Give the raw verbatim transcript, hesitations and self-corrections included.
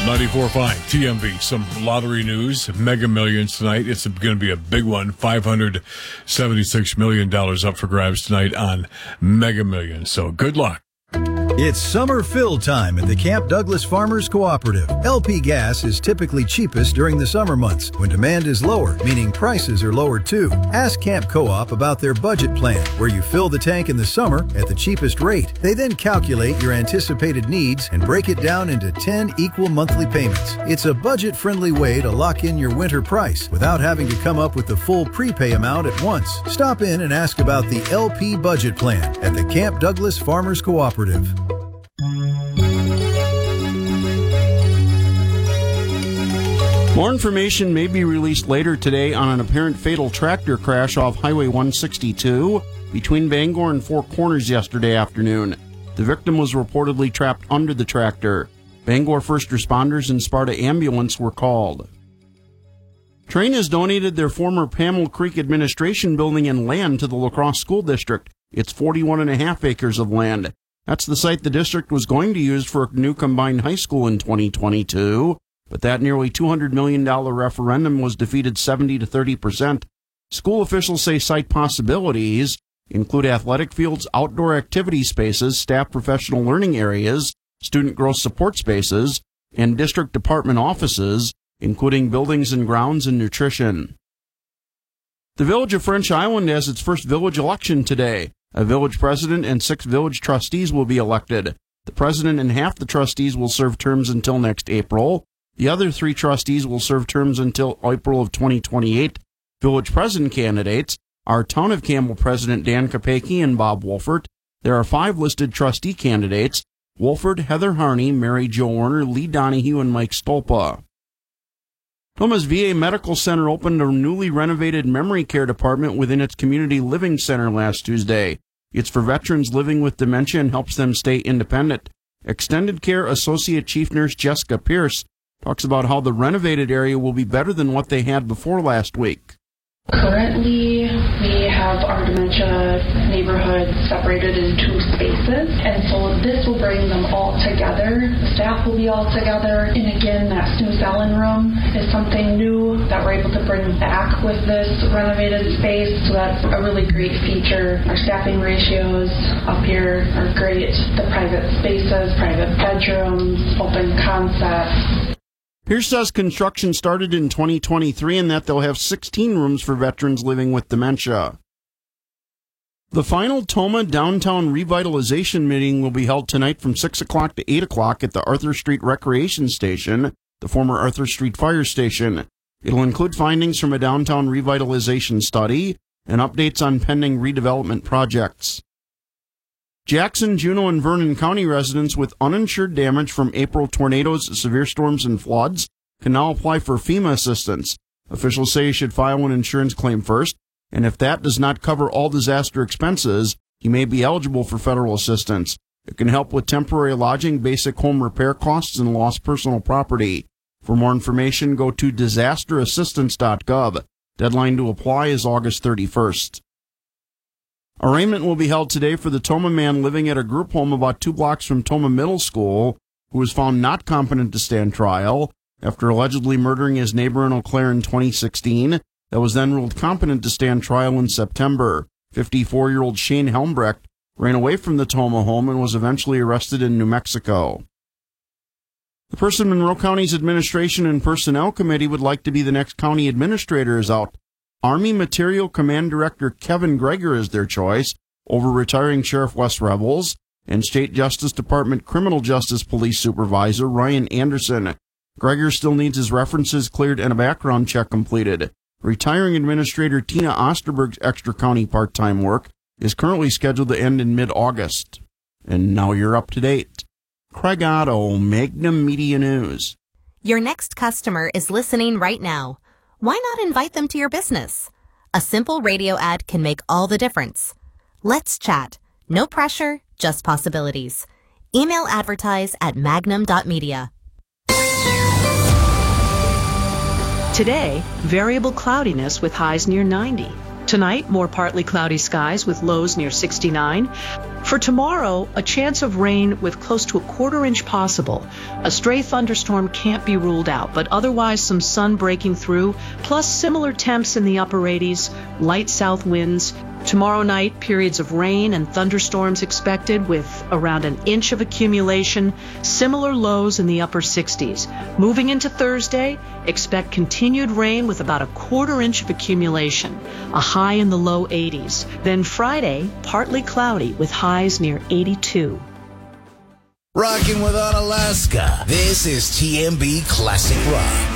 ninety-four point five T M V. Some lottery news. Mega Millions tonight. It's going to be a big one. five hundred seventy-six million dollars up for grabs tonight on Mega Millions. So good luck. It's summer fill time at the Camp Douglas Farmers Cooperative. L P gas is typically cheapest during the summer months when demand is lower, meaning prices are lower too. Ask Camp Co-op about their budget plan, where you fill the tank in the summer at the cheapest rate. They then calculate your anticipated needs and break it down into ten equal monthly payments. It's a budget-friendly way to lock in your winter price without having to come up with the full prepay amount at once. Stop in and ask about the L P budget plan at the Camp Douglas Farmers Cooperative. More information may be released later today on an apparent fatal tractor crash off Highway one sixty-two between Bangor and Four Corners yesterday afternoon. The victim was reportedly trapped under the tractor. Bangor first responders and Sparta ambulance were called. Trane has donated their former Pamel Creek Administration building and land to the La Crosse School District. It's forty-one and a half acres of land. That's the site the district was going to use for a new combined high school in twenty twenty-two. But that nearly two hundred million dollars referendum was defeated seventy to thirty percent. School officials say site possibilities include athletic fields, outdoor activity spaces, staff professional learning areas, student growth support spaces, and district department offices, including buildings and grounds and nutrition. The village of French Island has its first village election today. A village president and six village trustees will be elected. The president and half the trustees will serve terms until next April. The other three trustees will serve terms until April of twenty twenty-eight. Village president candidates are Town of Campbell President Dan Kopecki and Bob Wolfert. There are five listed trustee candidates: Wolfert, Heather Harney, Mary Jo Warner, Lee Donahue, and Mike Stolpa. Thomas V A Medical Center opened a newly renovated memory care department within its community living center last Tuesday. It's for veterans living with dementia and helps them stay independent. Extended Care Associate Chief Nurse Jessica Pierce talks about how the renovated area will be better than what they had before last week. Currently, we have our dementia neighborhood separated in two spaces, and so this will bring them all together. The staff will be all together, and again, that snooze Ellen room is something new that we're able to bring back with this renovated space, so that's a really great feature. Our staffing ratios up here are great. The private spaces, private bedrooms, open concepts. Pierce says construction started in twenty twenty-three and that they'll have sixteen rooms for veterans living with dementia. The final Toma Downtown Revitalization meeting will be held tonight from six o'clock to eight o'clock at the Arthur Street Recreation Station, the former Arthur Street Fire Station. It'll include findings from a downtown revitalization study and updates on pending redevelopment projects. Jackson, Juneau, and Vernon County residents with uninsured damage from April tornadoes, severe storms, and floods can now apply for FEMA assistance. Officials say you should file an insurance claim first, and if that does not cover all disaster expenses, you may be eligible for federal assistance. It can help with temporary lodging, basic home repair costs, and lost personal property. For more information, go to disaster assistance dot gov. Deadline to apply is August thirty-first. Arraignment will be held today for the Toma man living at a group home about two blocks from Toma Middle School, who was found not competent to stand trial after allegedly murdering his neighbor in Eau Claire in twenty sixteen, that was then ruled competent to stand trial in September. fifty-four-year-old Shane Helmbrecht ran away from the Toma home and was eventually arrested in New Mexico. The person Monroe County's Administration and Personnel Committee would like to be the next county administrator is out. Army Material Command Director Kevin Greger is their choice, over retiring Sheriff Wes Rebels, and State Justice Department Criminal Justice Police Supervisor Ryan Anderson. Greger still needs his references cleared and a background check completed. Retiring Administrator Tina Osterberg's extra county part-time work is currently scheduled to end in mid-August. And now you're up to date. Craig Otto, Magnum Media News. Your next customer is listening right now. Why not invite them to your business? A simple radio ad can make all the difference. Let's chat. No pressure, just possibilities. Email advertise at magnum dot media. Today, variable cloudiness with highs near ninety. Tonight, more partly cloudy skies with lows near sixty-nine. For tomorrow, a chance of rain with close to a quarter inch possible. A stray thunderstorm can't be ruled out, but otherwise some sun breaking through, plus similar temps in the upper eighties, light south winds. Tomorrow night, periods of rain and thunderstorms expected with around an inch of accumulation, similar lows in the upper sixties. Moving into Thursday, expect continued rain with about a quarter inch of accumulation, a high in the low eighties. Then Friday, partly cloudy with highs near eighty-two. Rocking with Unalaska. This is T M B Classic Rock.